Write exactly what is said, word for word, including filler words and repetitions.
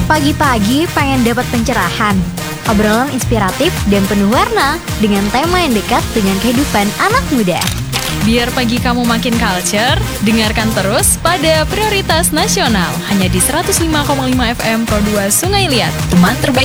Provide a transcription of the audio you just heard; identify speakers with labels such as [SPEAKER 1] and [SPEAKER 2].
[SPEAKER 1] Pagi-pagi pengen dapat pencerahan, obrolan inspiratif dan penuh warna dengan tema yang dekat dengan kehidupan anak muda.
[SPEAKER 2] Biar pagi kamu makin culture, dengarkan terus pada Prioritas Nasional hanya di seratus lima koma lima F M Pro dua Sungai Liat, teman terbaik